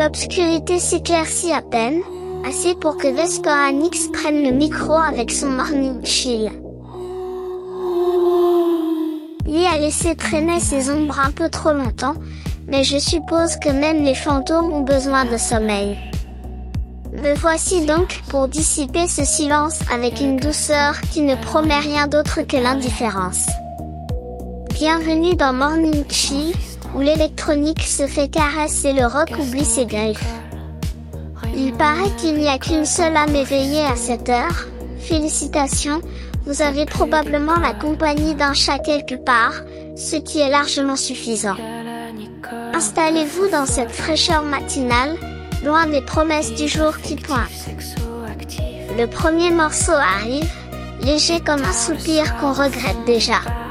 L'obscurité s'éclaircit à peine, assez pour que Vescoranix prenne le micro avec son morning chill. Lui a laissé traîner ses ombres un peu trop longtemps, mais je suppose que même les fantômes ont besoin de sommeil. Me voici donc pour dissiper ce silence avec une douceur qui ne promet rien d'autre que l'indifférence. Bienvenue dans Morning Chill, où l'électronique se fait caresse et le rock oublie ses griffes. Il paraît qu'il n'y a qu'une seule âme éveillée à cette heure. Félicitations, vous avez probablement la compagnie d'un chat quelque part, ce qui est largement suffisant. Installez-vous dans cette fraîcheur matinale, loin des promesses du jour qui pointent. Le premier morceau arrive, léger comme un soupir qu'on regrette déjà.